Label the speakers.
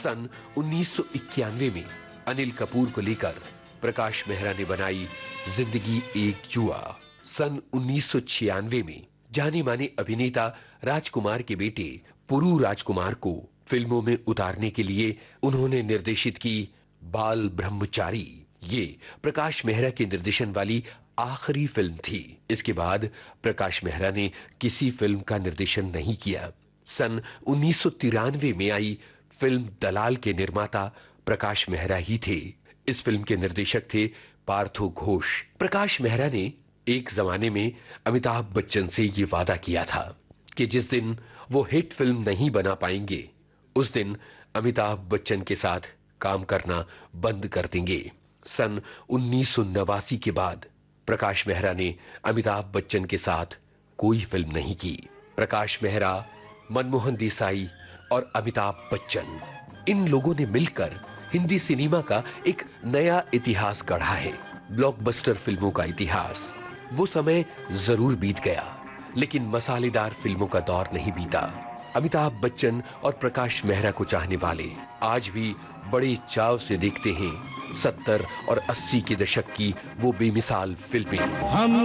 Speaker 1: सन 1991 में अनिल कपूर को लेकर प्रकाश मेहरा ने बनाई जिंदगी एक जुआ। सन 1996 में जाने माने अभिनेता राजकुमार के बेटे पुरू राजकुमार को फिल्मों में उतारने के लिए उन्होंने निर्देशित की बाल ब्रह्मचारी। ये प्रकाश मेहरा के निर्देशन वाली आखिरी फिल्म थी। इसके बाद प्रकाश मेहरा ने किसी फिल्म का निर्देशन नहीं किया। सन 1993 में आई फिल्म दलाल के निर्माता प्रकाश मेहरा ही थे। इस फिल्म के निर्देशक थे पार्थो घोष। प्रकाश मेहरा ने एक जमाने में अमिताभ बच्चन से ये वादा किया था कि जिस दिन वो हिट फिल्म नहीं बना पाएंगे उस दिन अमिताभ बच्चन के साथ काम करना बंद कर देंगे। सन 1989 के बाद प्रकाश मेहरा ने अमिताभ बच्चन के साथ कोई फिल्म नहीं की। प्रकाश मेहरा, मनमोहन देसाई और अमिताभ बच्चन, इन लोगों ने मिलकर हिंदी सिनेमा का एक नया इतिहास गढ़ा है। ब्लॉकबस्टर फिल्मों का इतिहास। वो समय जरूर बीत गया, लेकिन मसालेदार फिल्मों का दौर नहीं बीता। अमिताभ बच्चन और प्रकाश मेहरा को चाहने वाले आज भी बड़े चाव से देखते हैं 70 और 80 के दशक की वो बेमिसाल फिल्में।